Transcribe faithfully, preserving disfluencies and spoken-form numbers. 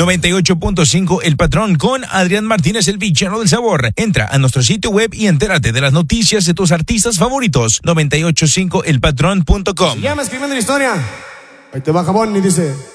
noventa y ocho punto cinco El Patrón con Adrián Martínez, el villano del sabor. Entra a nuestro sitio web y entérate de las noticias de tus artistas favoritos. noventa y ocho punto cinco el patrón punto com. Se llama Escribiendo la Historia. Ahí te va, Jabón, y dice...